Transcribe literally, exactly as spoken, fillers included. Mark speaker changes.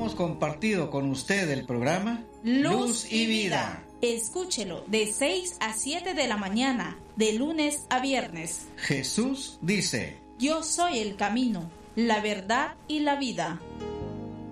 Speaker 1: hemos compartido con usted el programa
Speaker 2: Luz y Vida. Escúchelo de seis a siete de la mañana, de lunes a viernes.
Speaker 1: Jesús dice:
Speaker 2: Yo soy el camino, la verdad y la vida.